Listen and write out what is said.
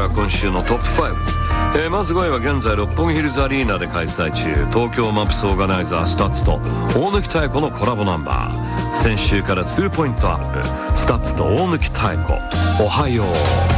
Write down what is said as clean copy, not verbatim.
は今週のトップ5、まず5位は現在六本木ヒルズアリーナで開催中、東京マップスオーガナイザースタッツと大貫妙子のコラボナンバー。先週から2ポイントアップ、スタッツと大貫妙子、おはよう。